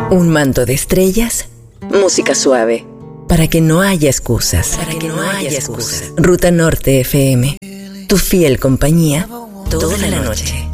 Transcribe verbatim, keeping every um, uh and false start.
Un manto de estrellas, música suave, para que no haya excusas. Para que no haya excusas. Ruta Norte F M, tu fiel compañía toda la noche.